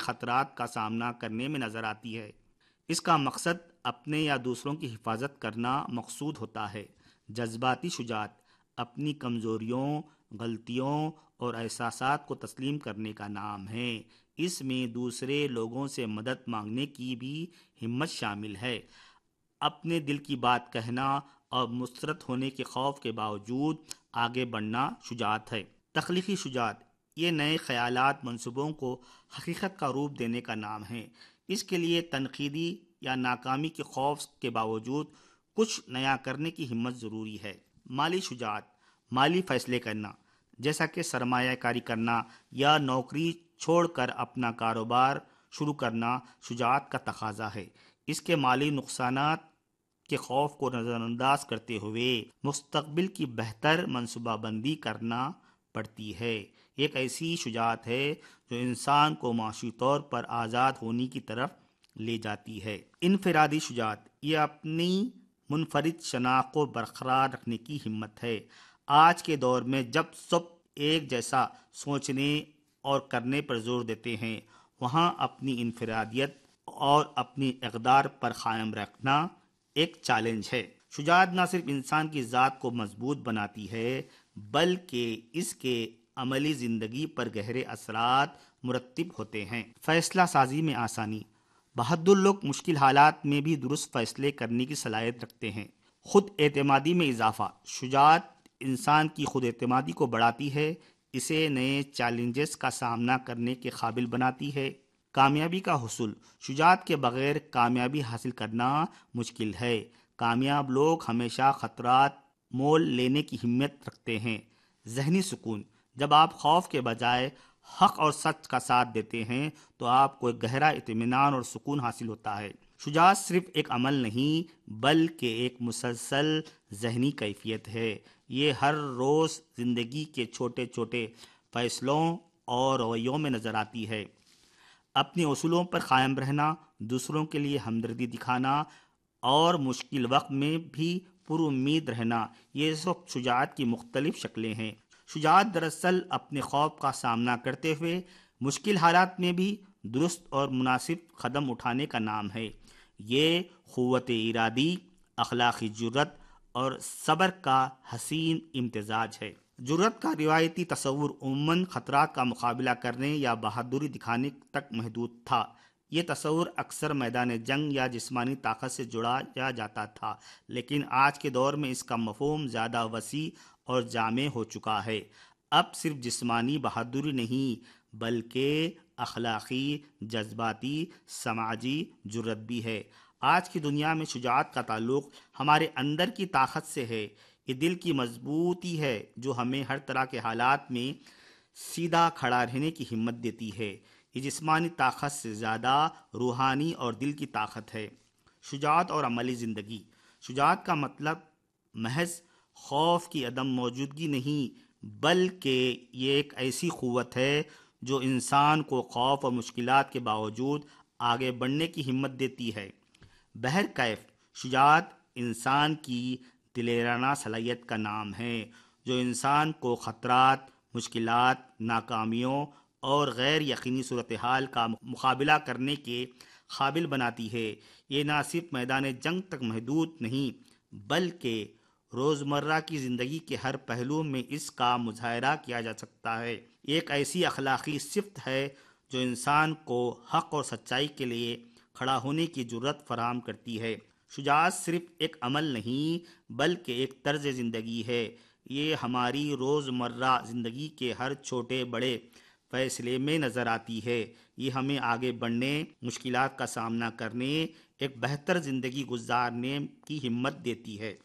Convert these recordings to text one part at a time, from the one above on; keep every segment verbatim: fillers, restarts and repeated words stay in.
خطرات کا سامنا کرنے میں نظر آتی ہے۔ اس کا مقصد اپنے یا دوسروں کی حفاظت کرنا مقصود ہوتا ہے۔ جذباتی شجاعت اپنی کمزوریوں، غلطیوں اور احساسات کو تسلیم کرنے کا نام ہے۔ اس میں دوسرے لوگوں سے مدد مانگنے کی بھی ہمت شامل ہے۔ اپنے دل کی بات کہنا اور مسترد ہونے کے خوف کے باوجود آگے بڑھنا شجاعت ہے۔ تخلیقی شجاعت یہ نئے خیالات، منصوبوں کو حقیقت کا روپ دینے کا نام ہے۔ اس کے لیے تنقیدی یا ناکامی کے خوف کے باوجود کچھ نیا کرنے کی ہمت ضروری ہے۔ مالی شجاعت مالی فیصلے کرنا، جیسا کہ سرمایہ کاری کرنا یا نوکری چھوڑ کر اپنا کاروبار شروع کرنا شجاعت کا تقاضا ہے۔ اس کے مالی نقصانات کے خوف کو نظر انداز کرتے ہوئے مستقبل کی بہتر منصوبہ بندی کرنا پڑتی ہے۔ ایک ایسی شجاعت ہے جو انسان کو معاشی طور پر آزاد ہونے کی طرف لے جاتی ہے۔ انفرادی شجاعت یہ اپنی منفرد شناخت کو برقرار رکھنے کی ہمت ہے۔ آج کے دور میں جب سب ایک جیسا سوچنے اور کرنے پر زور دیتے ہیں، وہاں اپنی انفرادیت اور اپنی اقدار پر قائم رکھنا ایک چیلنج ہے۔ شجاعت نہ صرف انسان کی ذات کو مضبوط بناتی ہے بلکہ اس کے عملی زندگی پر گہرے اثرات مرتب ہوتے ہیں۔ فیصلہ سازی میں آسانی بہادر لوگ مشکل حالات میں بھی درست فیصلے کرنے کی صلاحیت رکھتے ہیں۔ خود اعتمادی میں اضافہ شجاعت انسان کی خود اعتمادی کو بڑھاتی ہے، اسے نئے چیلنجز کا سامنا کرنے کے قابل بناتی ہے۔ کامیابی کا حصول شجاعت کے بغیر کامیابی حاصل کرنا مشکل ہے۔ کامیاب لوگ ہمیشہ خطرات مول لینے کی ہمت رکھتے ہیں۔ ذہنی سکون جب آپ خوف کے بجائے حق اور سچ کا ساتھ دیتے ہیں تو آپ کو ایک گہرا اطمینان اور سکون حاصل ہوتا ہے۔ شجاعت صرف ایک عمل نہیں بلکہ ایک مسلسل ذہنی کیفیت ہے۔ یہ ہر روز زندگی کے چھوٹے چھوٹے فیصلوں اور رویوں میں نظر آتی ہے۔ اپنے اصولوں پر قائم رہنا، دوسروں کے لیے ہمدردی دکھانا اور مشکل وقت میں بھی پر امید رہنا، یہ سب شجاعت کی مختلف شکلیں ہیں۔ شجاعت دراصل اپنے خوف کا سامنا کرتے ہوئے مشکل حالات میں بھی درست اور مناسب قدم اٹھانے کا نام ہے۔ یہ قوت ارادی، اخلاقی جرات اور صبر کا حسین امتزاج ہے۔ جرات کا روایتی تصور عموماً خطرات کا مقابلہ کرنے یا بہادری دکھانے تک محدود تھا۔ یہ تصور اکثر میدان جنگ یا جسمانی طاقت سے جوڑا جاتا تھا، لیکن آج کے دور میں اس کا مفہوم زیادہ وسیع اور جامع ہو چکا ہے۔ اب صرف جسمانی بہادری نہیں بلکہ اخلاقی، جذباتی، سماجی جرات بھی ہے۔ آج کی دنیا میں شجاعت کا تعلق ہمارے اندر کی طاقت سے ہے۔ یہ دل کی مضبوطی ہے جو ہمیں ہر طرح کے حالات میں سیدھا کھڑا رہنے کی ہمت دیتی ہے۔ یہ جسمانی طاقت سے زیادہ روحانی اور دل کی طاقت ہے۔ شجاعت اور عملی زندگی شجاعت کا مطلب محض خوف کی عدم موجودگی نہیں بلکہ یہ ایک ایسی قوت ہے جو انسان کو خوف اور مشکلات کے باوجود آگے بڑھنے کی ہمت دیتی ہے۔ بہرکیف شجاعت انسان کی دلیرانہ صلاحیت کا نام ہے جو انسان کو خطرات، مشکلات، ناکامیوں اور غیر یقینی صورتحال کا مقابلہ کرنے کے قابل بناتی ہے۔ یہ نہ صرف میدان جنگ تک محدود نہیں بلکہ روزمرہ کی زندگی کے ہر پہلو میں اس کا مظاہرہ کیا جا سکتا ہے۔ ایک ایسی اخلاقی صفت ہے جو انسان کو حق اور سچائی کے لیے کھڑا ہونے کی جرات فراہم کرتی ہے۔ شجاعت صرف ایک عمل نہیں بلکہ ایک طرز زندگی ہے۔ یہ ہماری روزمرہ زندگی کے ہر چھوٹے بڑے فیصلے میں نظر آتی ہے۔ یہ ہمیں آگے بڑھنے، مشکلات کا سامنا کرنے، ایک بہتر زندگی گزارنے کی ہمت دیتی ہے۔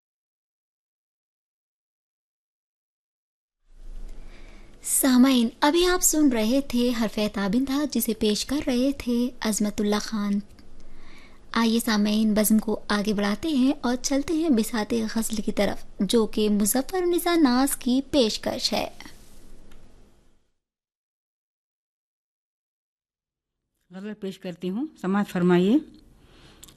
سامعین، ابھی آپ سن رہے تھے حرف تابندہ جسے پیش کر رہے تھے عظمت اللہ خان۔ آئیے سامعین، بزم کو آگے بڑھاتے ہیں اور چلتے ہیں بساط غزل کی طرف جو کہ مظفر نثار ناز کی پیشکش ہے۔ غزل پیش کرتی ہوں، سماعت فرمائیے۔